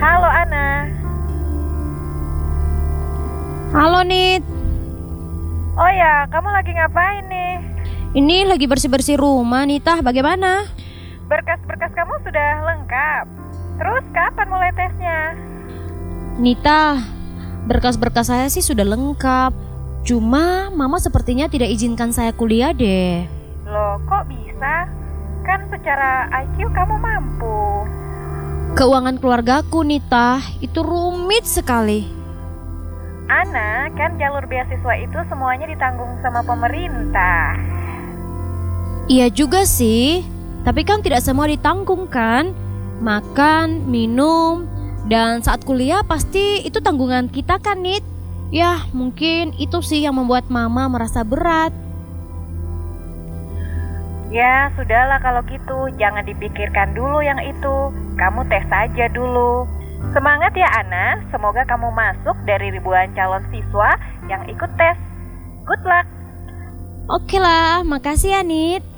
Halo Ana. Halo Nit, Oh ya, kamu lagi ngapain nih? ini lagi bersih-bersih rumah Nita, bagaimana? Berkas-berkas kamu sudah lengkap. Terus kapan mulai tesnya? Nita, berkas-berkas saya sih sudah lengkap. Cuma mama sepertinya tidak izinkan saya kuliah deh. Loh, kok bisa? Kan secara IQ kamu mampu. Keuangan keluargaku Nita, itu rumit sekali. Ana, kan jalur beasiswa itu semuanya ditanggung sama pemerintah. Iya juga sih, tapi kan tidak semua ditanggung kan? Makan, minum, dan saat kuliah pasti itu tanggungan kita kan Nit? Ya mungkin itu sih yang membuat mama merasa berat. Ya, sudahlah kalau gitu. Jangan dipikirkan dulu yang itu. Kamu tes saja dulu. Semangat ya Ana, semoga kamu masuk dari ribuan calon siswa yang ikut tes. Good luck. Oke lah, makasih ya Nit.